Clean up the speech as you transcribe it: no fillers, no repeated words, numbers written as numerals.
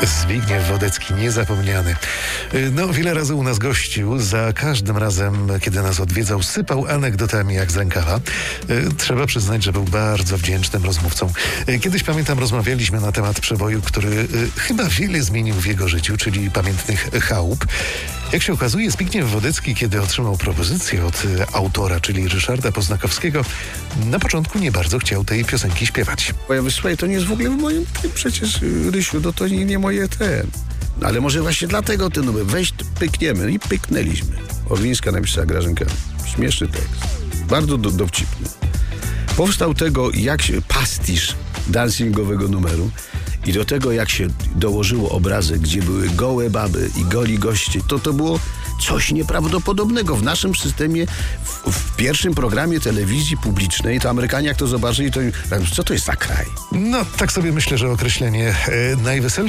Zbigniew Wodecki, niezapomniany. No, wiele razy u nas gościł. Za każdym razem, kiedy nas odwiedzał, sypał anegdotami jak z rękawa. Trzeba przyznać, że był bardzo wdzięcznym rozmówcą. Kiedyś, pamiętam, rozmawialiśmy na temat przeboju, który chyba wiele zmienił w jego życiu, czyli pamiętnych chałup. Jak się okazuje, Zbigniew Wodecki, kiedy otrzymał propozycję od autora, czyli Ryszarda Poznakowskiego, na początku nie bardzo chciał tej piosenki śpiewać. Bo ja wysłuchaj, to nie jest w ogóle w moim... Przecież, Rysiu, no to nie moje ten. No, ale może właśnie dlatego ten numer. Weź, pykniemy. I pyknęliśmy. Orlińska napisała Grażynka. Śmieszny tekst. Bardzo dowcipny. Powstał tego, jak się pastisz dancingowego numeru i do tego, jak się dołożyło obrazek, gdzie były gołe baby i goli goście, to było coś nieprawdopodobnego. W naszym systemie, w pierwszym programie telewizji publicznej, to Amerykanie jak to zobaczyli, to co to jest za kraj? No, tak sobie myślę, że określenie najweselsze